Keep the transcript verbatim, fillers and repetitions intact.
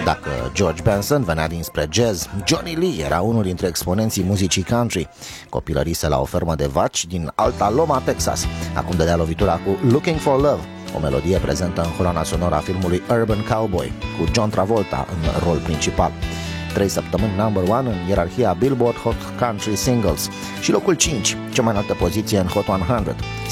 Dacă George Benson venea dinspre jazz, Johnny Lee era unul dintre exponenții muzicii country. Copilărise la o fermă de vaci din Altaloma, Texas. Acum dădea lovitura cu Looking for Love, o melodie prezentă în coloana sonoră a filmului Urban Cowboy, cu John Travolta în rol principal. Trei săptămâni number one în ierarhia Billboard Hot Country Singles și locul cinci, cea mai înaltă poziție în Hot o sută.